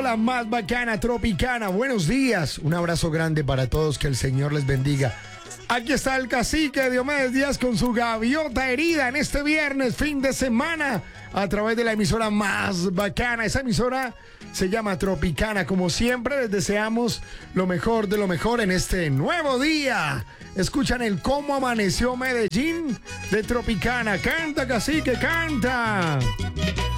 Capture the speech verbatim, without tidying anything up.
emisora más bacana, Tropicana. Buenos días, un abrazo grande para todos, que el Señor les bendiga. Aquí está el cacique Diomedes Díaz con su gaviota herida en este viernes, fin de semana, a través de la emisora más bacana. Esa emisora se llama Tropicana. Como siempre, les deseamos lo mejor de lo mejor en este nuevo día. Escuchan el Cómo Amaneció Medellín de Tropicana. Canta, cacique, canta.